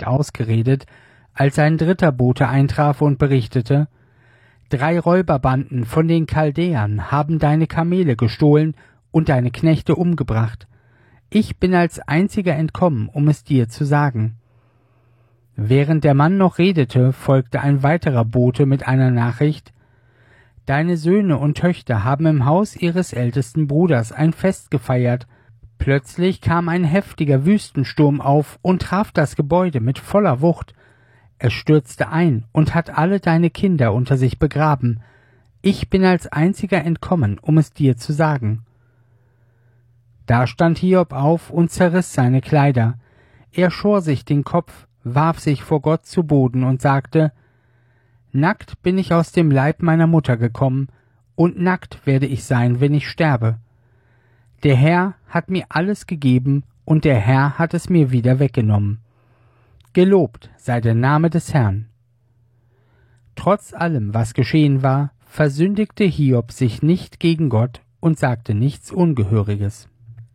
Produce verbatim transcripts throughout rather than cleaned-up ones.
nicht ausgeredet, als ein dritter Bote eintraf und berichtete: Drei Räuberbanden von den Chaldäern haben deine Kamele gestohlen und deine Knechte umgebracht. Ich bin als einziger entkommen, um es dir zu sagen. Während der Mann noch redete, folgte ein weiterer Bote mit einer Nachricht: Deine Söhne und Töchter haben im Haus ihres ältesten Bruders ein Fest gefeiert. Plötzlich kam ein heftiger Wüstensturm auf und traf das Gebäude mit voller Wucht. Es stürzte ein und hat alle deine Kinder unter sich begraben. Ich bin als einziger entkommen, um es dir zu sagen. Da stand Hiob auf und zerriss seine Kleider. Er schor sich den Kopf, warf sich vor Gott zu Boden und sagte: Nackt bin ich aus dem Leib meiner Mutter gekommen, und nackt werde ich sein, wenn ich sterbe. Der Herr hat mir alles gegeben, und der Herr hat es mir wieder weggenommen. Gelobt sei der Name des Herrn. Trotz allem, was geschehen war, versündigte Hiob sich nicht gegen Gott und sagte nichts Ungehöriges.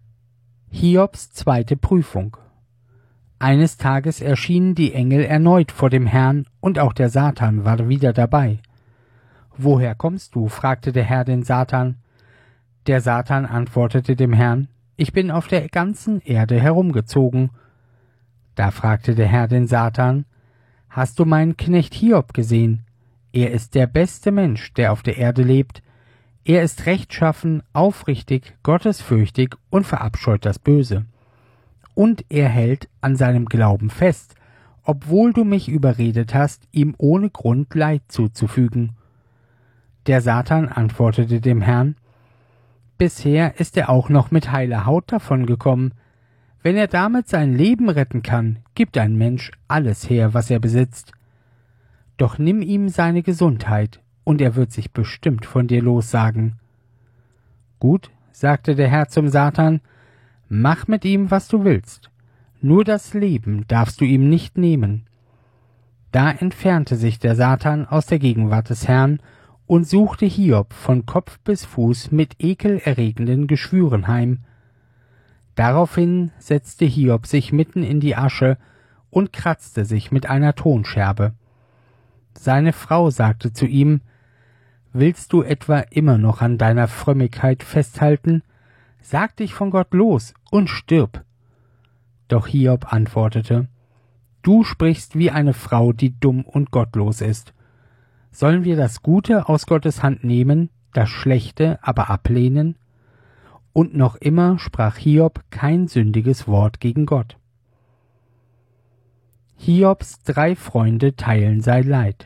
Hiobs zweite Prüfung. Eines Tages erschienen die Engel erneut vor dem Herrn, und auch der Satan war wieder dabei. »Woher kommst du?« fragte der Herr den Satan. Der Satan antwortete dem Herrn: »Ich bin auf der ganzen Erde herumgezogen.« Da fragte der Herr den Satan: »Hast du meinen Knecht Hiob gesehen? Er ist der beste Mensch, der auf der Erde lebt. Er ist rechtschaffen, aufrichtig, gottesfürchtig und verabscheut das Böse. Und er hält an seinem Glauben fest, obwohl du mich überredet hast, ihm ohne Grund Leid zuzufügen.« Der Satan antwortete dem Herrn: »Bisher ist er auch noch mit heiler Haut davongekommen. Wenn er damit sein Leben retten kann, gibt ein Mensch alles her, was er besitzt. Doch nimm ihm seine Gesundheit, und er wird sich bestimmt von dir lossagen.« »Gut«, sagte der Herr zum Satan, »mach mit ihm, was du willst. Nur das Leben darfst du ihm nicht nehmen.« Da entfernte sich der Satan aus der Gegenwart des Herrn und suchte Hiob von Kopf bis Fuß mit ekelerregenden Geschwüren heim. Daraufhin setzte Hiob sich mitten in die Asche und kratzte sich mit einer Tonscherbe. Seine Frau sagte zu ihm: »Willst du etwa immer noch an deiner Frömmigkeit festhalten? Sag dich von Gott los und stirb.« Doch Hiob antwortete: »Du sprichst wie eine Frau, die dumm und gottlos ist. Sollen wir das Gute aus Gottes Hand nehmen, das Schlechte aber ablehnen?« Und noch immer sprach Hiob kein sündiges Wort gegen Gott. Hiobs drei Freunde teilen sein Leid.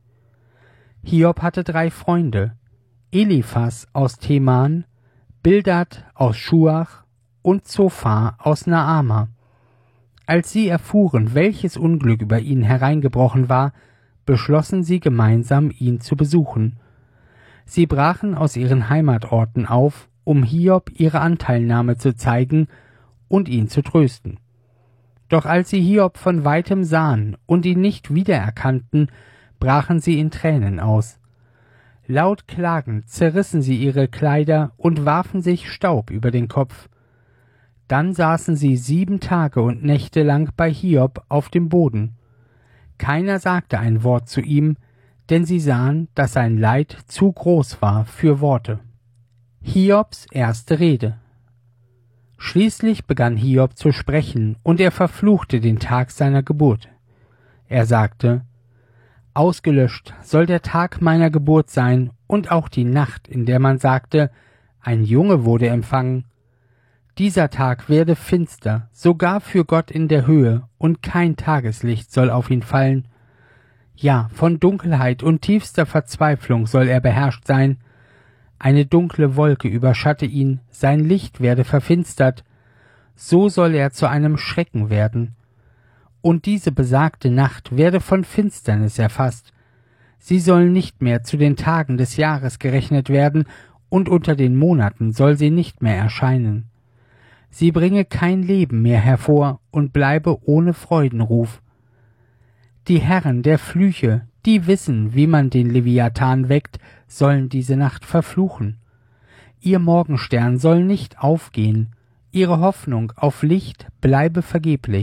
Hiob hatte drei Freunde: Eliphas aus Teman, Bildad aus Schuach und Zophar aus Naama. Als sie erfuhren, welches Unglück über ihn hereingebrochen war, beschlossen sie gemeinsam, ihn zu besuchen. Sie brachen aus ihren Heimatorten auf, um Hiob ihre Anteilnahme zu zeigen und ihn zu trösten. Doch als sie Hiob von weitem sahen und ihn nicht wiedererkannten, brachen sie in Tränen aus. Laut klagend zerrissen sie ihre Kleider und warfen sich Staub über den Kopf. Dann saßen sie sieben Tage und Nächte lang bei Hiob auf dem Boden. Keiner sagte ein Wort zu ihm, denn sie sahen, dass sein Leid zu groß war für Worte. Hiobs erste Rede. Schließlich begann Hiob zu sprechen, und er verfluchte den Tag seiner Geburt. Er sagte: »Ausgelöscht soll der Tag meiner Geburt sein und auch die Nacht, in der man sagte, ein Junge wurde empfangen. Dieser Tag werde finster, sogar für Gott in der Höhe, und kein Tageslicht soll auf ihn fallen. Ja, von Dunkelheit und tiefster Verzweiflung soll er beherrscht sein. Eine dunkle Wolke überschatte ihn, sein Licht werde verfinstert. So soll er zu einem Schrecken werden. Und diese besagte Nacht werde von Finsternis erfasst. Sie soll nicht mehr zu den Tagen des Jahres gerechnet werden, und unter den Monaten soll sie nicht mehr erscheinen. Sie bringe kein Leben mehr hervor und bleibe ohne Freudenruf. Die Herren der Flüche, die wissen, wie man den Leviathan weckt, sollen diese Nacht verfluchen. Ihr Morgenstern soll nicht aufgehen, ihre Hoffnung auf Licht bleibe vergeblich.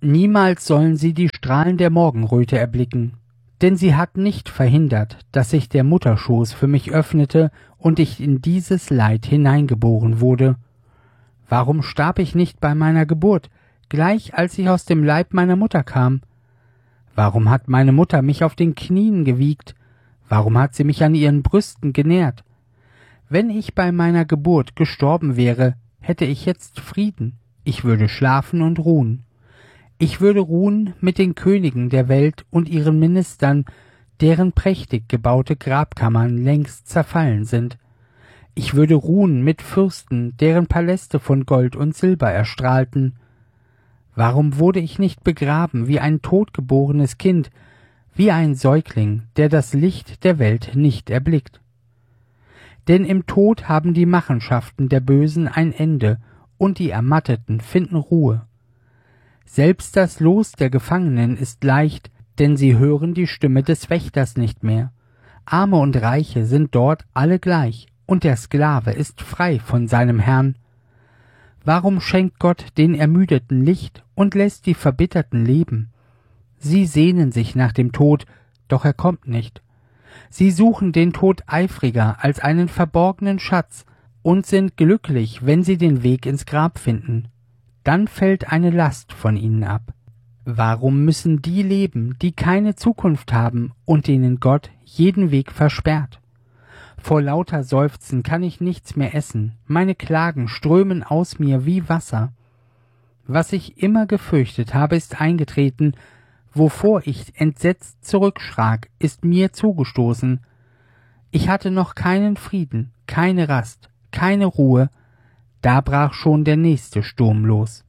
Niemals sollen sie die Strahlen der Morgenröte erblicken, denn sie hat nicht verhindert, dass sich der Mutterschoß für mich öffnete und ich in dieses Leid hineingeboren wurde. Warum starb ich nicht bei meiner Geburt, gleich als ich aus dem Leib meiner Mutter kam? Warum hat meine Mutter mich auf den Knien gewiegt? Warum hat sie mich an ihren Brüsten genährt? Wenn ich bei meiner Geburt gestorben wäre, hätte ich jetzt Frieden, ich würde schlafen und ruhen. Ich würde ruhen mit den Königen der Welt und ihren Ministern, deren prächtig gebaute Grabkammern längst zerfallen sind. Ich würde ruhen mit Fürsten, deren Paläste von Gold und Silber erstrahlten. Warum wurde ich nicht begraben wie ein totgeborenes Kind, wie ein Säugling, der das Licht der Welt nicht erblickt? Denn im Tod haben die Machenschaften der Bösen ein Ende, und die Ermatteten finden Ruhe. Selbst das Los der Gefangenen ist leicht, denn sie hören die Stimme des Wächters nicht mehr. Arme und Reiche sind dort alle gleich, und der Sklave ist frei von seinem Herrn. Warum schenkt Gott den Ermüdeten Licht und lässt die Verbitterten leben? Sie sehnen sich nach dem Tod, doch er kommt nicht. Sie suchen den Tod eifriger als einen verborgenen Schatz und sind glücklich, wenn sie den Weg ins Grab finden. Dann fällt eine Last von ihnen ab. Warum müssen die leben, die keine Zukunft haben und denen Gott jeden Weg versperrt? Vor lauter Seufzen kann ich nichts mehr essen, meine Klagen strömen aus mir wie Wasser. Was ich immer gefürchtet habe, ist eingetreten, wovor ich entsetzt zurückschrak, ist mir zugestoßen. Ich hatte noch keinen Frieden, keine Rast, keine Ruhe, da brach schon der nächste Sturm los.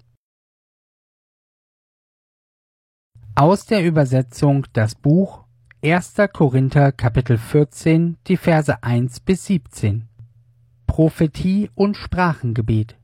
Aus der Übersetzung das Buch erster Korinther Kapitel vierzehn, die Verse eins bis siebzehn. Prophetie und Sprachengebet.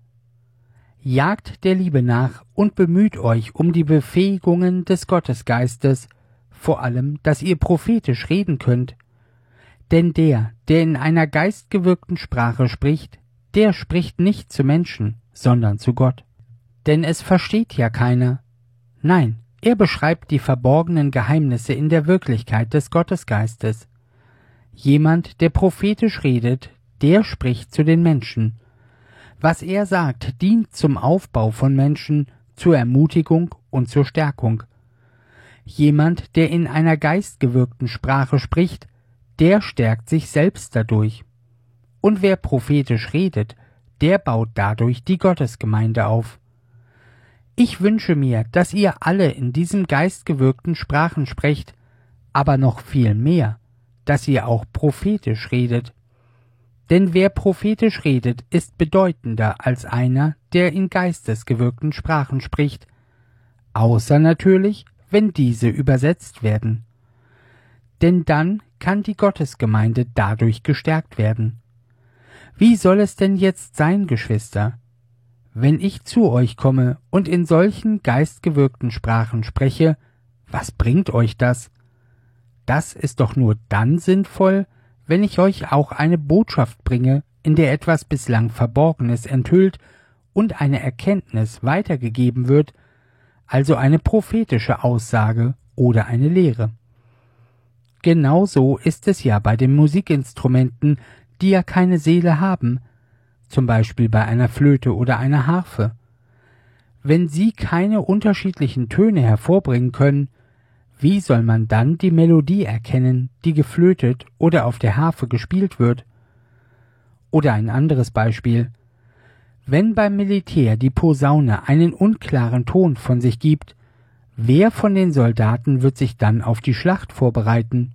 Jagt der Liebe nach und bemüht euch um die Befähigungen des Gottesgeistes, vor allem, dass ihr prophetisch reden könnt. Denn der, der in einer geistgewirkten Sprache spricht, der spricht nicht zu Menschen, sondern zu Gott. Denn es versteht ja keiner. Nein, er beschreibt die verborgenen Geheimnisse in der Wirklichkeit des Gottesgeistes. Jemand, der prophetisch redet, der spricht zu den Menschen. Was er sagt, dient zum Aufbau von Menschen, zur Ermutigung und zur Stärkung. Jemand, der in einer geistgewirkten Sprache spricht, der stärkt sich selbst dadurch. Und wer prophetisch redet, der baut dadurch die Gottesgemeinde auf. Ich wünsche mir, dass ihr alle in diesen geistgewirkten Sprachen sprecht, aber noch viel mehr, dass ihr auch prophetisch redet. Denn wer prophetisch redet, ist bedeutender als einer, der in geistesgewirkten Sprachen spricht, außer natürlich, wenn diese übersetzt werden. Denn dann kann die Gottesgemeinde dadurch gestärkt werden. Wie soll es denn jetzt sein, Geschwister? Wenn ich zu euch komme und in solchen geistgewirkten Sprachen spreche, was bringt euch das? Das ist doch nur dann sinnvoll, wenn ich euch auch eine Botschaft bringe, in der etwas bislang Verborgenes enthüllt und eine Erkenntnis weitergegeben wird, also eine prophetische Aussage oder eine Lehre. Genauso ist es ja bei den Musikinstrumenten, die ja keine Seele haben, zum Beispiel bei einer Flöte oder einer Harfe. Wenn sie keine unterschiedlichen Töne hervorbringen können, wie soll man dann die Melodie erkennen, die geflötet oder auf der Harfe gespielt wird? Oder ein anderes Beispiel. Wenn beim Militär die Posaune einen unklaren Ton von sich gibt, wer von den Soldaten wird sich dann auf die Schlacht vorbereiten?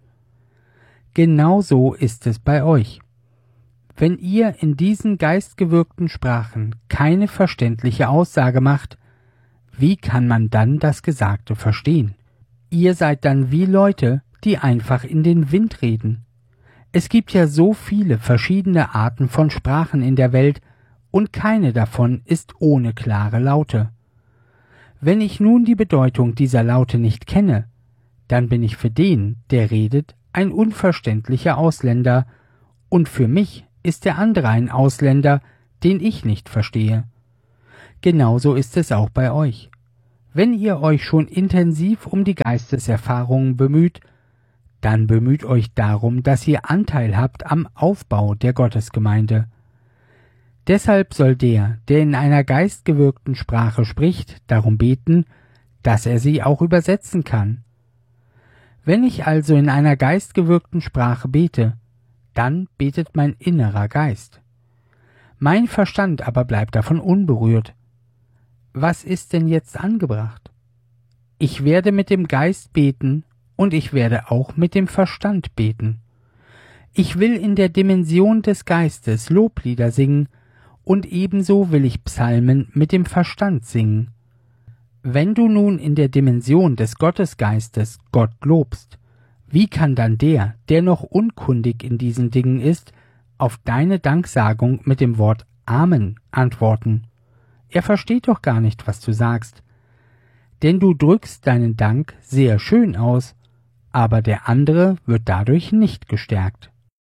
Genauso ist es bei euch. Wenn ihr in diesen geistgewirkten Sprachen keine verständliche Aussage macht, wie kann man dann das Gesagte verstehen? Ihr seid dann wie Leute, die einfach in den Wind reden. Es gibt ja so viele verschiedene Arten von Sprachen in der Welt, und keine davon ist ohne klare Laute. Wenn ich nun die Bedeutung dieser Laute nicht kenne, dann bin ich für den, der redet, ein unverständlicher Ausländer, und für mich ist der andere ein Ausländer, den ich nicht verstehe. Genauso ist es auch bei euch. Wenn ihr euch schon intensiv um die Geisteserfahrungen bemüht, dann bemüht euch darum, dass ihr Anteil habt am Aufbau der Gottesgemeinde. Deshalb soll der, der in einer geistgewirkten Sprache spricht, darum beten, dass er sie auch übersetzen kann. Wenn ich also in einer geistgewirkten Sprache bete, dann betet mein innerer Geist. Mein Verstand aber bleibt davon unberührt. Was ist denn jetzt angebracht? Ich werde mit dem Geist beten und ich werde auch mit dem Verstand beten. Ich will in der Dimension des Geistes Loblieder singen und ebenso will ich Psalmen mit dem Verstand singen. Wenn du nun in der Dimension des Gottesgeistes Gott lobst, wie kann dann der, der noch unkundig in diesen Dingen ist, auf deine Danksagung mit dem Wort Amen antworten? Er versteht doch gar nicht, was du sagst. Denn du drückst deinen Dank sehr schön aus, aber der andere wird dadurch nicht gestärkt.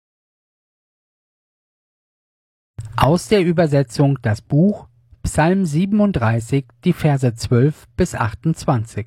Aus der Übersetzung das Buch Psalm siebenunddreißig, die Verse zwölf bis achtundzwanzig.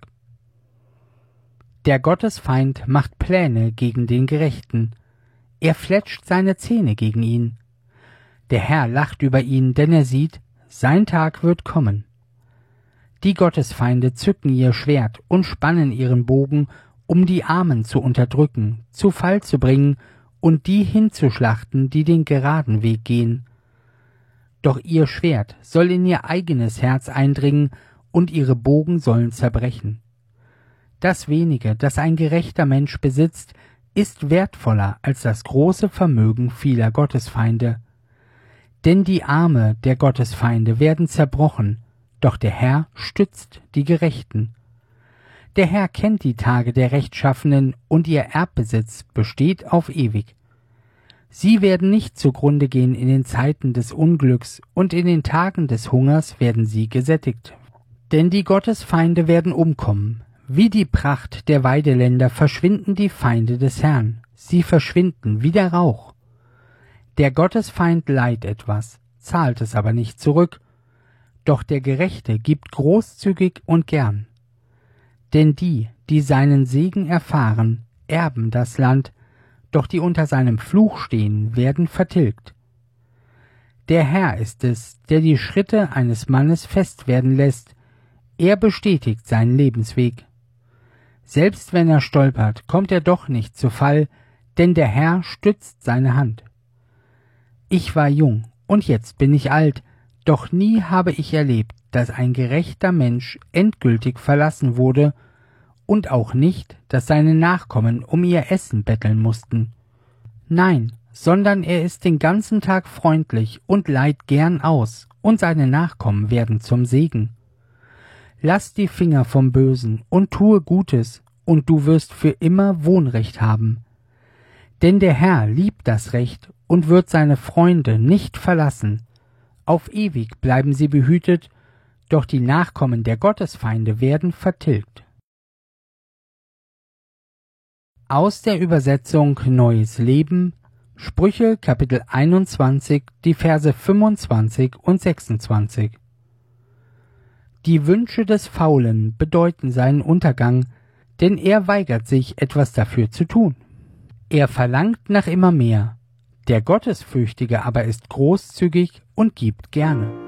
Der Gottesfeind macht Pläne gegen den Gerechten. Er fletscht seine Zähne gegen ihn. Der Herr lacht über ihn, denn er sieht, sein Tag wird kommen. Die Gottesfeinde zücken ihr Schwert und spannen ihren Bogen, um die Armen zu unterdrücken, zu Fall zu bringen und die hinzuschlachten, die den geraden Weg gehen. Doch ihr Schwert soll in ihr eigenes Herz eindringen und ihre Bogen sollen zerbrechen. Das wenige, das ein gerechter Mensch besitzt, ist wertvoller als das große Vermögen vieler Gottesfeinde. Denn die Arme der Gottesfeinde werden zerbrochen, doch der Herr stützt die Gerechten. Der Herr kennt die Tage der Rechtschaffenen und ihr Erbbesitz besteht auf ewig. Sie werden nicht zugrunde gehen in den Zeiten des Unglücks und in den Tagen des Hungers werden sie gesättigt. Denn die Gottesfeinde werden umkommen. Wie die Pracht der Weideländer verschwinden die Feinde des Herrn. Sie verschwinden wie der Rauch. Der Gottesfeind leiht etwas, zahlt es aber nicht zurück. Doch der Gerechte gibt großzügig und gern. Denn die, die seinen Segen erfahren, erben das Land, doch die unter seinem Fluch stehen, werden vertilgt. Der Herr ist es, der die Schritte eines Mannes fest werden lässt. Er bestätigt seinen Lebensweg. Selbst wenn er stolpert, kommt er doch nicht zu Fall, denn der Herr stützt seine Hand. Ich war jung und jetzt bin ich alt, doch nie habe ich erlebt, dass ein gerechter Mensch endgültig verlassen wurde und auch nicht, dass seine Nachkommen um ihr Essen betteln mussten. Nein, sondern er ist den ganzen Tag freundlich und leiht gern aus, und seine Nachkommen werden zum Segen. Lass die Finger vom Bösen und tue Gutes, und du wirst für immer Wohnrecht haben. Denn der Herr liebt das Recht und wird seine Freunde nicht verlassen. Auf ewig bleiben sie behütet, doch die Nachkommen der Gottesfeinde werden vertilgt. Aus der Übersetzung Neues Leben, Sprüche Kapitel einundzwanzig, die Verse fünfundzwanzig und sechsundzwanzig. Die Wünsche des Faulen bedeuten seinen Untergang, denn er weigert sich, etwas dafür zu tun. Er verlangt nach immer mehr. Der Gottesfürchtige aber ist großzügig und gibt gerne.